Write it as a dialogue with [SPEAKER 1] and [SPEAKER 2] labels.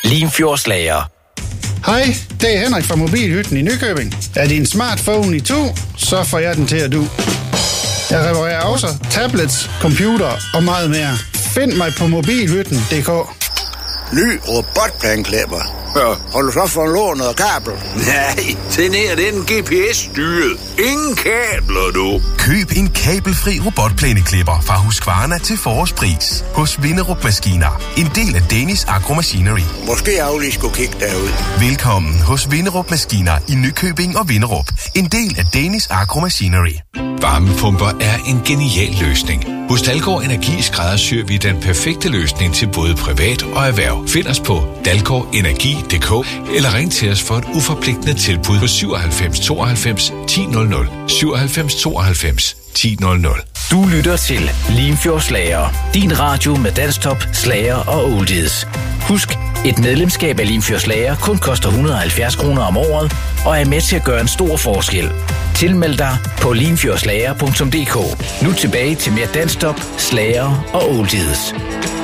[SPEAKER 1] Limfjordslager.
[SPEAKER 2] Hej, det er Henrik fra Mobilhytten i Nykøbing. Er din smartphone i to, så får jeg den til at du. Jeg reparerer også tablets, computer og meget mere. Find mig på mobilhytten.dk.
[SPEAKER 3] Ny robotplæneklipper. Ja, har du så fået lånt noget kabel?
[SPEAKER 4] Nej, den her, den er GPS-styret. Ingen kabler, du.
[SPEAKER 5] Køb en kabelfri robotplæneklipper fra Husqvarna til forårspris. Hos Vinderup Maskiner. En del af Danish Agro Machinery.
[SPEAKER 3] Måske jeg lige skulle kigge derud.
[SPEAKER 5] Velkommen hos Vinderup Maskiner i Nykøbing og Vinderup. En del af Danish Agro Machinery.
[SPEAKER 6] Varmepumper er en genial løsning. Hos Dalgaard Energi skræddersyr vi den perfekte løsning til både privat og erhverv. Find os på dalgaardenergi.dk eller ring til os for et uforpligtende tilbud på 97 92 1000. 97 92 1000.
[SPEAKER 1] Du lytter til Limfjordslager. Din radio med dansktop, slager og oldies. Husk, et medlemskab af Limfjordslager kun koster 170 kroner om året og er med til at gøre en stor forskel. Tilmeld dig på limfjordslager.dk. Nu tilbage til mere dansktop, slager og oldies.